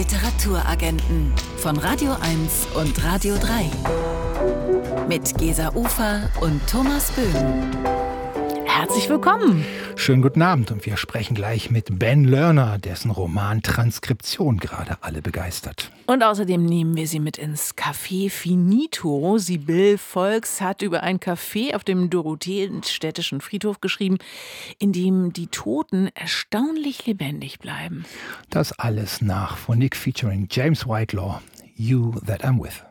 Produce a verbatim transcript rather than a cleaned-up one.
Literaturagenten von Radio eins und Radio drei. Mit Gesa Ufer und Thomas Böhm. Herzlich willkommen. Schönen guten Abend und wir sprechen gleich mit Ben Lerner, dessen Roman Transkription gerade alle begeistert. Und außerdem nehmen wir Sie mit ins Café Finito. Sibylle Volks hat über ein Café auf dem Dorotheenstädtischen Friedhof geschrieben, in dem die Toten erstaunlich lebendig bleiben. Das alles nach Phonik featuring James Whitelaw, You That I'm With.